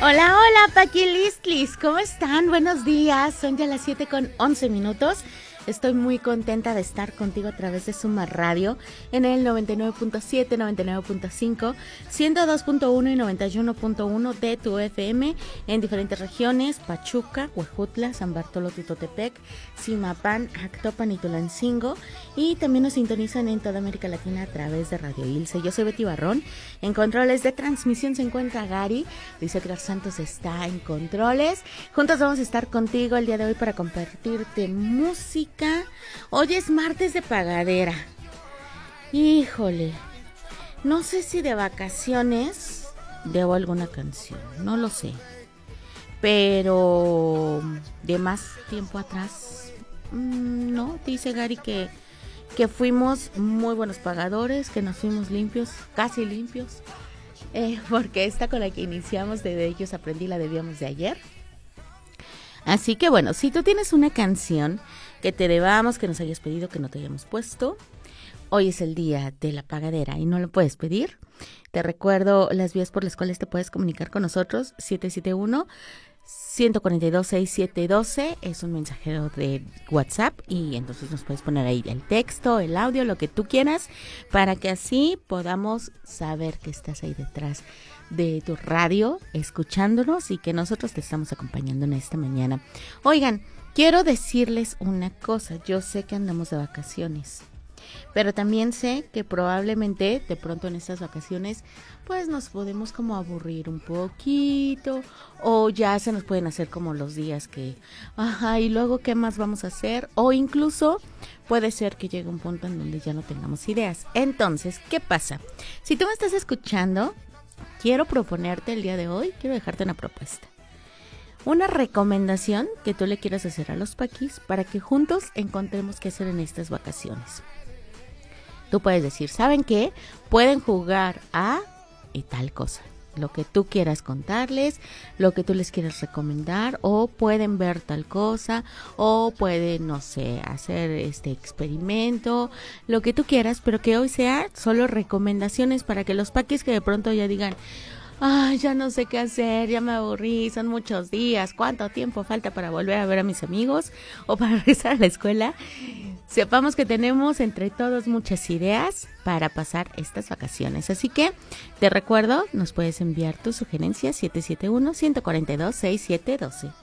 Hola, hola, Paquilistlis, ¿cómo están? Buenos días, son ya las 7:11. Estoy muy contenta de estar contigo a través de Suma Radio en el 99.7, 99.5, 102.1 y 91.1 de tu FM en diferentes regiones: Pachuca, Huejutla, San Bartolo, Tutotepec, Zimapán, Actopan y Tulancingo. Y también nos sintonizan en toda América Latina a través de Radio Ilse. Yo soy Betty Barrón. En controles de transmisión se encuentra Gary. Luis Edgar Santos está en controles. Juntos vamos a estar contigo el día de hoy para compartirte música. Hoy es martes de pagadera. Híjole, no sé si de vacaciones debo alguna canción, no lo sé. Pero de más tiempo atrás, no, dice Gary que fuimos muy buenos pagadores, que nos fuimos limpios, casi limpios, porque esta con la que iniciamos de ellos aprendí la debíamos de ayer. Así que bueno, si tú tienes una canción que te debamos, que nos hayas pedido, que no te hayamos puesto, hoy es el día de la pagadera y no lo puedes pedir. Te recuerdo las vías por las cuales te puedes comunicar con nosotros: 771-142-6712, es un mensajero de WhatsApp y entonces nos puedes poner ahí el texto, el audio, lo que tú quieras, para que así podamos saber que estás ahí detrás de tu radio escuchándonos y que nosotros te estamos acompañando en esta mañana. Oigan, quiero decirles una cosa, yo sé que andamos de vacaciones, pero también sé que probablemente de pronto en estas vacaciones pues nos podemos como aburrir un poquito, o ya se nos pueden hacer como los días que, y luego qué más vamos a hacer, o incluso puede ser que llegue un punto en donde ya no tengamos ideas. Entonces, ¿qué pasa? Si tú me estás escuchando, quiero proponerte el día de hoy, quiero dejarte una propuesta. Una recomendación que tú le quieras hacer a los paquis para que juntos encontremos qué hacer en estas vacaciones. Tú puedes decir, ¿saben qué? Pueden jugar a y tal cosa. Lo que tú quieras contarles, lo que tú les quieras recomendar, o pueden ver tal cosa, o pueden, no sé, hacer este experimento, lo que tú quieras, pero que hoy sea solo recomendaciones para que los paquis que de pronto ya digan, ya no sé qué hacer, ya me aburrí, son muchos días, ¿cuánto tiempo falta para volver a ver a mis amigos o para regresar a la escuela? Sepamos que tenemos entre todos muchas ideas para pasar estas vacaciones. Así que te recuerdo, nos puedes enviar tus sugerencias 771-142-6712.